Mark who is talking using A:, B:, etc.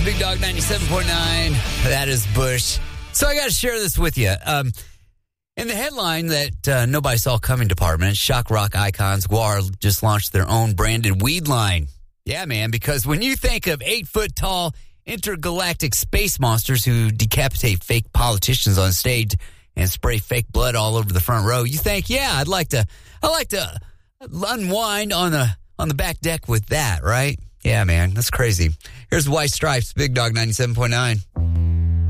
A: Big Dog 97.9. That is Bush. So I got to share this with you. In the headline that nobody saw coming department, shock rock icons GWAR just launched their own branded weed line. Yeah, man, because when you think of 8-foot-tall intergalactic space monsters who decapitate fake politicians on stage and spray fake blood all over the front row, you think, yeah, I'd like to unwind on the back deck with that, right? Yeah, man, that's crazy. Here's White Stripes, Big Dog 97.9.